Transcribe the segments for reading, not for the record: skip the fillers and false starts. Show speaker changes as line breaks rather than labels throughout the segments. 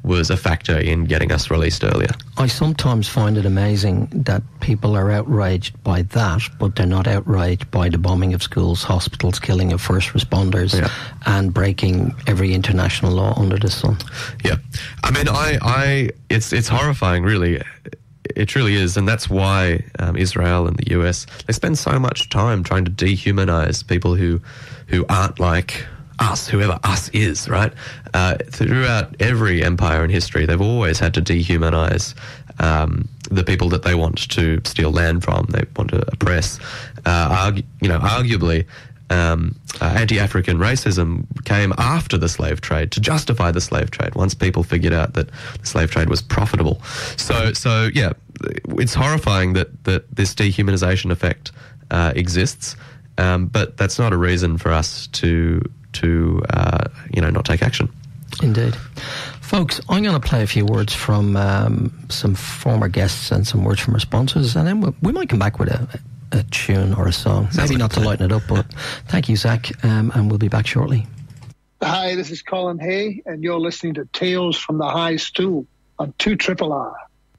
was a factor in getting us released earlier.
I sometimes find it amazing that people are outraged by that, but they're not outraged by the bombing of schools, hospitals, killing of first responders, and breaking every international law under the sun.
Yeah. I mean, it's horrifying, really. It truly is, and that's why Israel and the US, they spend so much time trying to dehumanize people who aren't like us, whoever us is, right? Throughout every empire in history, they've always had to dehumanize the people that they want to steal land from, they want to oppress. Arguably, anti-African racism came after the slave trade to justify the slave trade, once people figured out that the slave trade was profitable. So yeah, it's horrifying that this dehumanization effect exists, but that's not a reason for us to not take action.
Indeed. Folks, I'm going to play a few words from some former guests and some words from our sponsors, and then we might come back with a tune or a song. Maybe not to lighten it up, but thank you, Zach, and we'll be back shortly.
Hi, this is Colin Hay, and you're listening to Tales from the High Stool on 2RRR.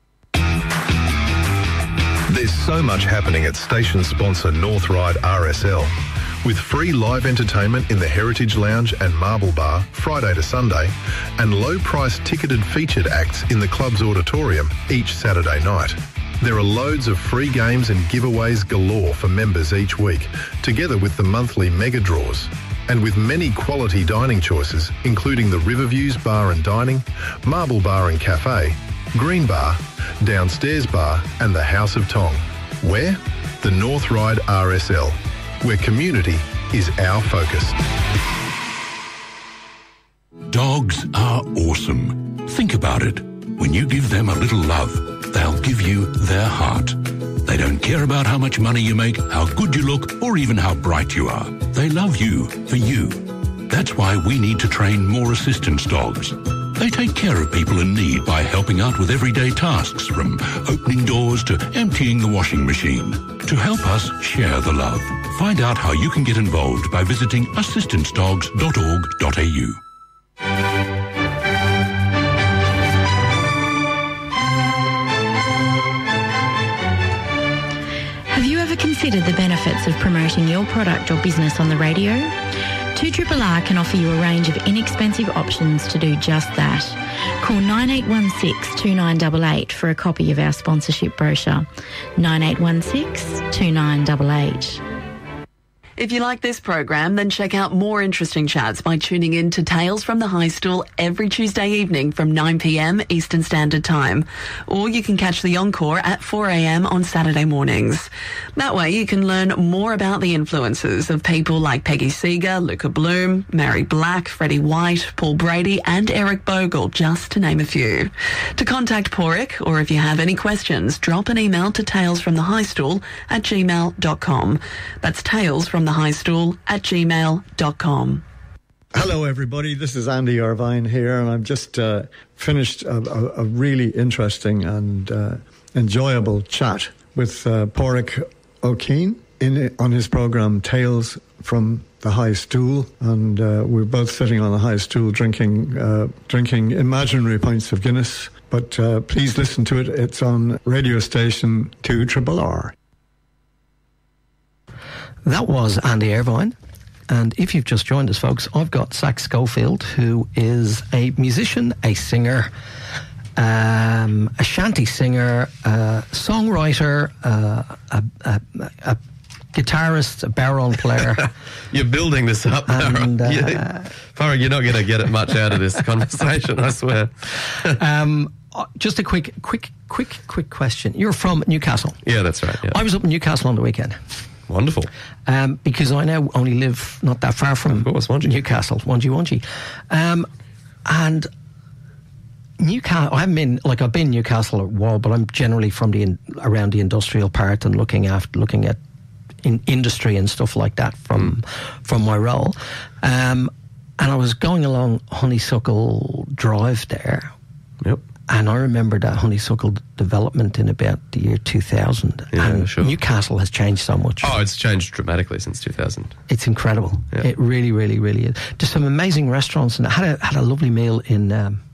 There's so much happening at station sponsor North Ryde RSL. With free live entertainment in the Heritage Lounge and Marble Bar Friday to Sunday, and low-priced ticketed featured acts in the club's auditorium each Saturday night. There are loads of free games and giveaways galore for members each week, together with the monthly mega draws. And with many quality dining choices, including the Riverviews Bar and Dining, Marble Bar and Cafe, Green Bar, Downstairs Bar and the House of Tong. Where? The North Ryde RSL, where community is our focus.
Dogs are awesome. Think about it. When you give them a little love, they'll give you their heart. They don't care about how much money you make, how good you look, or even how bright you are. They love you for you. That's why we need to train more assistance dogs. They take care of people in need by helping out with everyday tasks, from opening doors to emptying the washing machine. To help us share the love, find out how you can get involved by visiting assistancedogs.org.au.
Have you ever considered the benefits of promoting your product or business on the radio? 2RRR can offer you a range of inexpensive options to do just that. Call 9816 2988 for a copy of our sponsorship brochure. 9816 2988.
If you like this program, then check out more interesting chats by tuning in to Tales from the High Stool every Tuesday evening from 9 p.m. Eastern Standard Time. Or you can catch the encore at 4 a.m. on Saturday mornings. That way you can learn more about the influences of people like Peggy Seeger, Luca Bloom, Mary Black, Freddie White, Paul Brady and Eric Bogle, just to name a few. To contact Porrick, or if you have any questions, drop an email to talesfromthehighstool@gmail.com. That's talesfromthehighstool@gmail.com.
Hello, everybody. This is Andy Irvine here, and I've just finished a really interesting and enjoyable chat with Porrick O'Keefe on his programme Tales from the High Stool, and we're both sitting on the high stool drinking imaginary pints of Guinness. But please listen to it. It's on radio station 2RRR.
That was Andy Irvine. And if you've just joined us, folks, I've got Zach Schofield, who is a musician, a singer, a shanty singer, a songwriter, a guitarist, a barrel player.
You're building this up,
and
Farah, you're not going to get much out of this conversation, I swear.
Just a quick question. You're from Newcastle.
Yeah, that's right. Yeah.
I was up in Newcastle on the weekend.
Wonderful.
Because I now only live not that far from Newcastle, Wangi. And Newcastle, I've been Newcastle a while, but I'm generally from around the industrial part and looking at in industry and stuff like that from my role. And I was going along Honeysuckle Drive there.
Yep.
And I remember that honeysuckle development in about the year 2000.
Yeah,
and
sure.
Newcastle has changed so much.
Oh, it's changed dramatically since 2000.
It's incredible. Yeah. It really, really, really is. There's some amazing restaurants, and I had a lovely meal in